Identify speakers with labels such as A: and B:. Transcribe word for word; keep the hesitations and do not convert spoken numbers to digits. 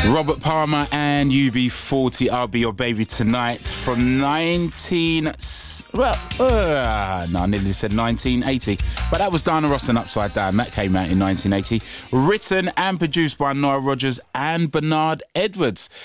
A: Robert Palmer and U B forty, I'll Be Your Baby Tonight from nineteen... Well, uh, no, I nearly said nineteen eighty. But that was Diana Ross and Upside Down. That came out in nineteen eighty. Written and produced by Nile Rodgers and Bernard Edwards.